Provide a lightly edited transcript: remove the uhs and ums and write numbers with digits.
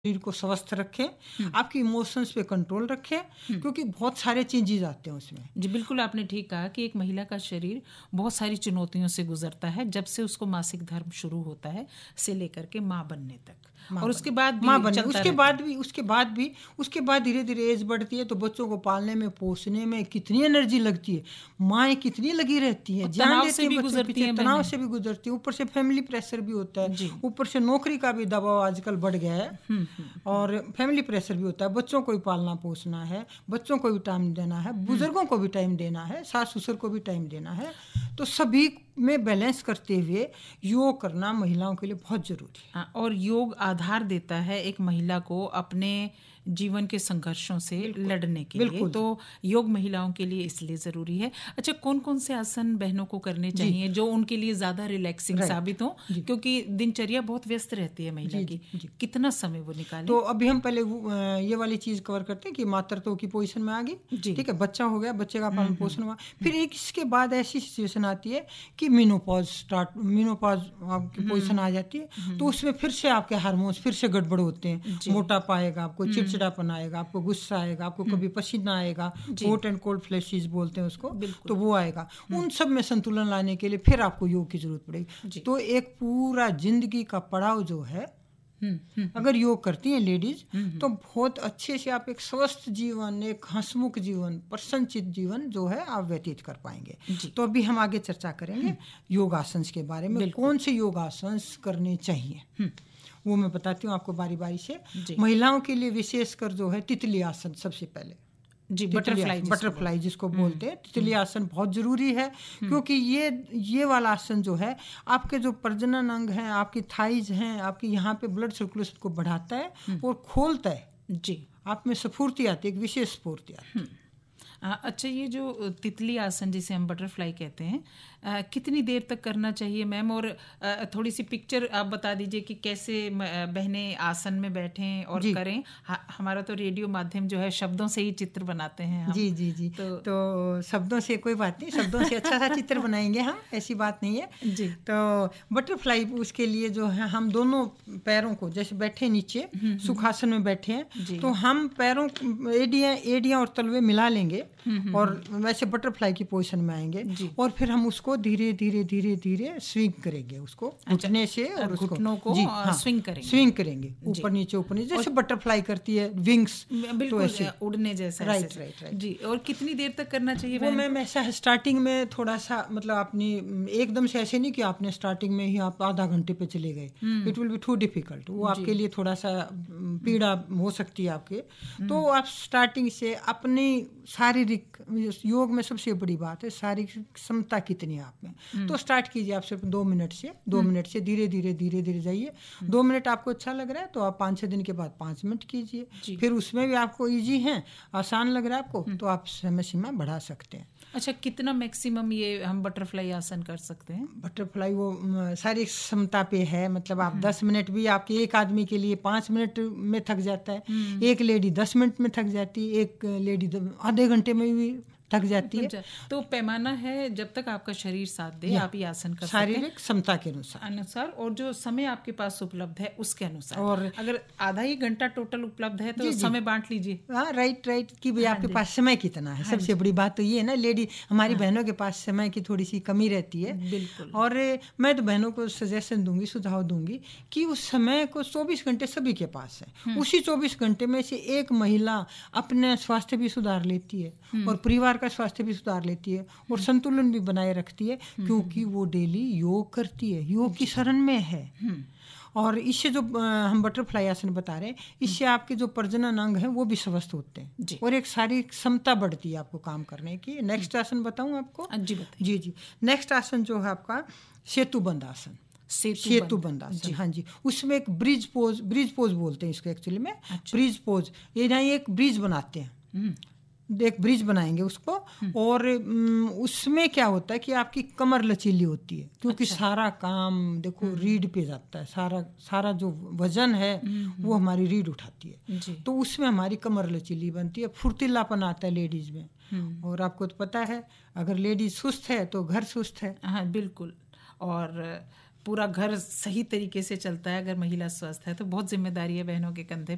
शरीर को स्वस्थ रखें, आपके इमोशंस पे कंट्रोल रखें, क्योंकि बहुत सारे चेंजेस आते हैं उसमें। जी बिल्कुल, आपने ठीक कहा कि एक महिला का शरीर बहुत सारी चुनौतियों से गुजरता है, जब से उसको मासिक धर्म शुरू होता है से लेकर के माँ बनने तक, और उसके बाद भी चलता उसके बाद धीरे धीरे एज बढ़ती है तो बच्चों को पालने में पोसने में कितनी एनर्जी लगती है, माएँ कितनी लगी रहती है, तनाव से भी गुजरती है, तनाव से भी गुजरती है, ऊपर से फैमिली प्रेशर भी होता है, ऊपर से नौकरी का भी दबाव आजकल बढ़ गया है और फैमिली प्रेशर भी होता है, बच्चों को भी पालना पोसना है, बच्चों को भी टाइम देना है, बुजुर्गों को भी टाइम देना है, सास ससुर को भी टाइम देना है, तो सभी में बैलेंस करते हुए योग करना महिलाओं के लिए बहुत जरूरी है। और योग आधार देता है एक महिला को अपने जीवन के संघर्षों से लड़ने के लिए, तो योग महिलाओं के लिए इसलिए ज़रूरी है। अच्छा, कौन कौन से आसन बहनों को करने चाहिए जो उनके लिए ज़्यादा रिलैक्सिंग साबित हो, क्योंकि दिनचर्या बहुत व्यस्त रहती है महिला की, कितना समय वो निकाले? तो अभी हम पहले ये वाली चीज़ कवर करते हैं कि मातृत्व की पोजीशन में आ गई, ठीक है, बच्चा हो गया, बच्चे का पालन पोषण हुआ, फिर एक इसके बाद ऐसी सिचुएशन आती है कि मीनोपॉज आपकी पोजीशन आ जाती है, तो उसमें फिर से आपके हार्मोन्स फिर से गड़बड़ होते हैं, मोटापा आएगा, आपको चिड़चिड़ापन आएगा, आपको गुस्सा आएगा, आपको कभी पसीना आएगा, हॉट एंड कोल्ड फ्लैशेस बोलते हैं उसको, तो वो आएगा। उन सब में संतुलन लाने के लिए फिर आपको योग की जरूरत पड़ेगी। तो एक पूरा जिंदगी का पड़ाव जो है, अगर योग करती हैं लेडीज तो बहुत अच्छे से आप एक स्वस्थ जीवन, एक हंसमुख जीवन, प्रसन्नचित जीवन जो है आप व्यतीत कर पाएंगे। तो अभी हम आगे चर्चा करेंगे योगासन के बारे में, कौन से योगासन करने चाहिए वो मैं बताती हूँ आपको बारी बारी से। महिलाओं के लिए विशेषकर जो है तितली आसन सबसे पहले, जी, बटरफ्लाई जिसको बोलते हैं, तितली आसन बहुत जरूरी है, क्योंकि ये वाला आसन जो है आपके जो प्रजनन अंग हैं, आपकी थाइज हैं, आपके यहाँ पे ब्लड सर्कुलेशन को बढ़ाता है और खोलता है, जी, आप में स्फूर्ति आती है, एक विशेष स्फूर्ति आती है। अच्छा, ये जो तितली आसन जिसे हम बटरफ्लाई कहते हैं, कितनी देर तक करना चाहिए मैम, और थोड़ी सी पिक्चर आप बता दीजिए कि कैसे बहनें आसन में बैठें और करें। हमारा तो रेडियो माध्यम जो है शब्दों से ही चित्र बनाते हैं हम। जी तो शब्दों से कोई बात नहीं, शब्दों से अच्छा सा चित्र बनाएंगे हम, ऐसी बात नहीं है जी। तो बटरफ्लाई उसके लिए जो है हम दोनों पैरों को जैसे बैठे नीचे सुखासन में बैठे हैं, तो हम पैरों एडियां और तलवे मिला लेंगे और वैसे बटरफ्लाई की पोजीशन में आएंगे, और फिर हम उसको धीरे धीरे स्विंग करेंगे, उसको घुटने से और उसको घुटनों को स्विंग करेंगे ऊपर नीचे जैसे बटरफ्लाई करती है विंग्स, बिल्कुल ऐसे उड़ने जैसा। राइट जी। और कितनी देर तक करना चाहिए? वो मैम ऐसा स्टार्टिंग में थोड़ा सा, मतलब अपनी एकदम से ऐसे नहीं कि आपने स्टार्टिंग में ही आप आधा घंटे पे चले गए, it will be to difficult, वो आपके लिए थोड़ा सा पीड़ा हो सकती है आपके। तो आप स्टार्टिंग से अपनी शारीरिक, योग में सबसे बड़ी बात है शारीरिक क्षमता कितनी है आप में, तो स्टार्ट कीजिए आप सिर्फ 2 मिनट से धीरे धीरे जाइए। 2 मिनट आपको अच्छा लग रहा है तो आप 5-6 दिन के बाद 5 मिनट कीजिए, फिर उसमें भी आपको इजी है, आसान लग रहा है आपको, तो आप समय सीमा बढ़ा सकते हैं। अच्छा, कितना मैक्सिमम ये हम बटरफ्लाई आसन कर सकते हैं? बटरफ्लाई वो शारीरिक क्षमता पे है, मतलब आप 10 मिनट भी, आपके एक आदमी के लिए 5 मिनट में थक जाता है, एक लेडी 10 मिनट में थक जाती है, एक लेडी आधे घंटे में भी थक जाती है। तो पैमाना है, जब तक आपका शरीर साथ दे आप ये आसन कर सकते हैं शारीरिक क्षमता के अनुसार और जो समय आपके पास उपलब्ध है उसके अनुसार। और अगर आधा ही घंटा टोटल उपलब्ध है तो समय बांट लीजिए। हाँ, राइट कि भाई आपके पास समय कितना है। सबसे बड़ी बात तो ये है ना, लेडी हमारी बहनों के पास समय की थोड़ी सी कमी रहती है। बिल्कुल। और मैं तो बहनों को सजेशन दूंगी, सुझाव दूंगी कि उस समय को 24 घंटे सभी के पास है, उसी 24 घंटे में से एक महिला अपने स्वास्थ्य भी सुधार लेती है और परिवार का स्वास्थ्य भी सुधार लेती है और संतुलन भी बनाए रखती है, क्योंकि वो डेली योग करती है, योग की शरण में है। और इससे जो हम बटरफ्लाई आसन बता रहे हैं, इससे आपके जो प्रजनन अंग हैं वो भी स्वस्थ होते हैं और एक शारीरिक क्षमता बढ़ती है आपको काम करने की। नेक्स्ट आसन बताऊं आपको? जी। नेक्स्ट आसन जो है आपका सेतुबंध आसन। सेतुबंध आसन, हाँ जी। उसमें एक ब्रिज पोज बोलते हैं इसको एक्चुअली में। ब्रिज पोज, ये ना एक ब्रिज बनाते हैं, एक ब्रिज बनाएंगे उसको, और उसमें क्या होता है कि आपकी कमर लचीली होती है, क्योंकि सारा काम देखो रीढ़ पे जाता है, सारा जो वजन है वो हमारी रीढ़ उठाती है, तो उसमें हमारी कमर लचीली बनती है, फुर्तीलापन आता है लेडीज में। और आपको तो पता है अगर लेडीज सुस्त है तो घर सुस्त है। हाँ बिल्कुल, और पूरा घर सही तरीके से चलता है अगर महिला स्वस्थ है तो। बहुत जिम्मेदारी है बहनों के कंधे